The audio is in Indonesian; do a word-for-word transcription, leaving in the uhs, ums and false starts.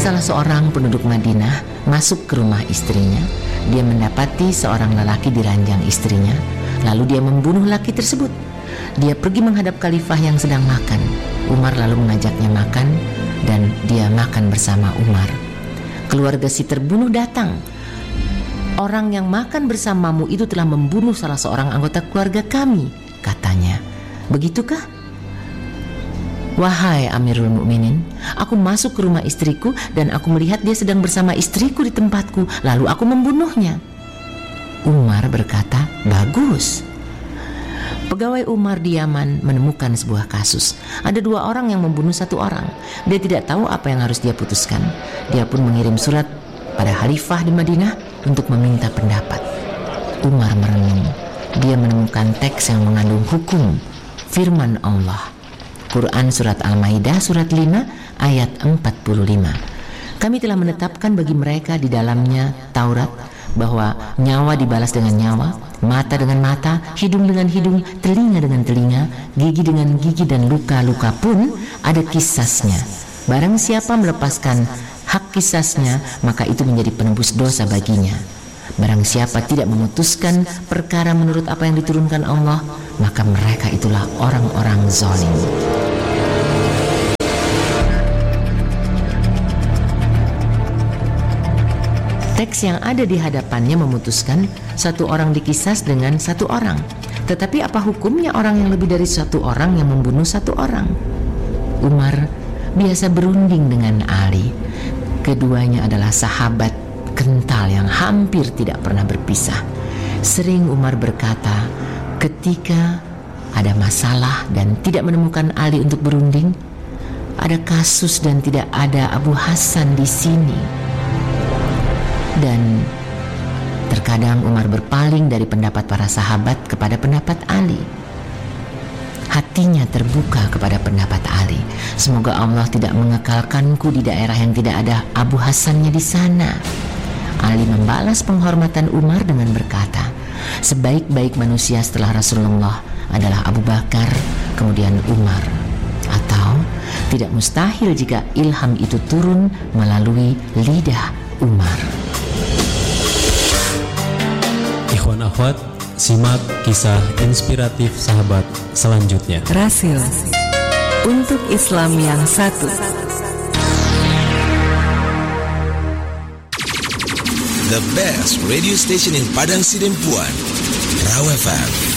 Salah seorang penduduk Madinah masuk ke rumah istrinya. Dia mendapati seorang lelaki diranjang istrinya, lalu dia membunuh laki tersebut. Dia pergi menghadap khalifah yang sedang makan. Umar lalu mengajaknya makan dan dia makan bersama Umar. Keluarga si terbunuh datang. Orang yang makan bersamamu itu telah membunuh salah seorang anggota keluarga kami, katanya. Begitukah? Wahai Amirul Mukminin, aku masuk ke rumah istriku dan aku melihat dia sedang bersama istriku di tempatku, lalu aku membunuhnya. Umar berkata, bagus. Pegawai Umar di Yaman menemukan sebuah kasus. Ada dua orang yang membunuh satu orang. Dia tidak tahu apa yang harus dia putuskan. Dia pun mengirim surat pada khalifah di Madinah untuk meminta pendapat. Umar merenung. Dia menemukan teks yang mengandung hukum, firman Allah. Quran Surat Al-Maidah Surat lima ayat empat puluh lima. Kami telah menetapkan bagi mereka di dalamnya Taurat bahwa nyawa dibalas dengan nyawa, mata dengan mata, hidung dengan hidung, telinga dengan telinga, gigi dengan gigi, dan luka-luka pun ada kisasnya. Barang siapa melepaskan hak kisasnya, maka itu menjadi penebus dosa baginya. Barang siapa tidak memutuskan perkara menurut apa yang diturunkan Allah, maka mereka itulah orang-orang zalim. Teks yang ada di hadapannya memutuskan satu orang dikisas dengan satu orang. Tetapi apa hukumnya orang yang lebih dari satu orang yang membunuh satu orang? Umar biasa berunding dengan Ali. Keduanya adalah sahabat kental yang hampir tidak pernah berpisah. Sering Umar berkata, ketika ada masalah dan tidak menemukan Ali untuk berunding, ada kasus dan tidak ada Abu Hasan di sini. Dan terkadang Umar berpaling dari pendapat para sahabat kepada pendapat Ali. Hatinya terbuka kepada pendapat Ali. Semoga Allah tidak mengekalkanku di daerah yang tidak ada Abu Hasannya di sana. Ali membalas penghormatan Umar dengan berkata, sebaik-baik manusia setelah Rasulullah adalah Abu Bakar, kemudian Umar. Atau tidak mustahil jika ilham itu turun melalui lidah Umar. Ikhwan akhwat, simak kisah inspiratif sahabat selanjutnya. Rasil untuk Islam yang satu. The best radio station in Padang Sidempuan, Raw F M.